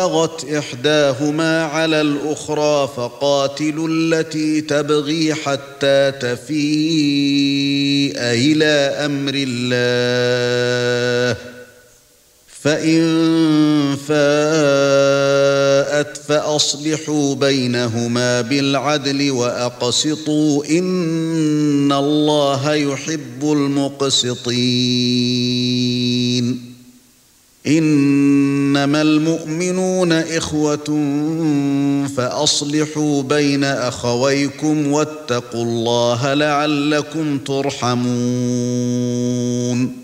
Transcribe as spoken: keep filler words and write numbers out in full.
بغت إحداهما على الأخرى فقاتلوا التي تبغي حتى تفيء إلى أمر الله فإن فاءت فأصلحوا بينهما بالعدل وأقسطوا إن الله يحب المقسطين إنما المؤمنون إخوة فأصلحوا بين أخويكم واتقوا الله لعلكم ترحمون